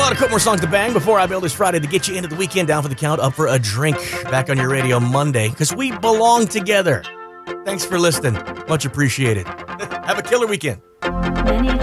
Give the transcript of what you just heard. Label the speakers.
Speaker 1: got a couple more songs to bang before I build this Friday to get you into the weekend, down for the count, up for a drink. Back on your radio Monday, because we belong together. Thanks for listening. Much appreciated. Have a killer weekend.